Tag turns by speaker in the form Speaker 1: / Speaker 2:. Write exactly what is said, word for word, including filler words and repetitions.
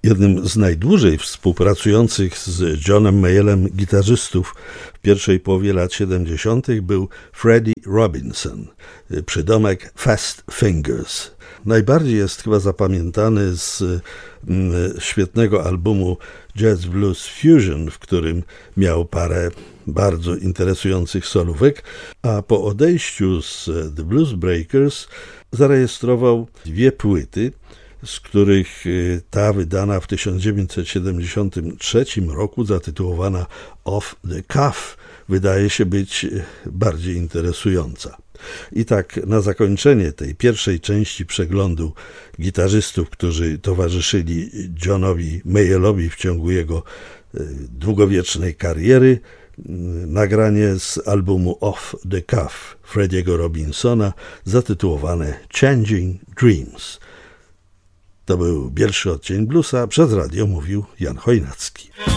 Speaker 1: Jednym z najdłużej współpracujących z Johnem Mayallem gitarzystów w pierwszej połowie lat siedemdziesiątych był Freddie Robinson, przydomek Fast Fingers. Najbardziej jest chyba zapamiętany z mm, świetnego albumu Jazz Blues Fusion, w którym miał parę bardzo interesujących solówek, a po odejściu z The Blues Breakers zarejestrował dwie płyty, z których ta wydana w tysiąc dziewięćset siedemdziesiątym trzecim roku, zatytułowana Off the Cuff, wydaje się być bardziej interesująca. I tak na zakończenie tej pierwszej części przeglądu gitarzystów, którzy towarzyszyli Johnowi Mayallowi w ciągu jego długowiecznej kariery, nagranie z albumu Off the Cuff Frediego Robinsona zatytułowane Changing Dreams. To był pierwszy odcień bluesa, przez radio mówił Jan Chojnacki.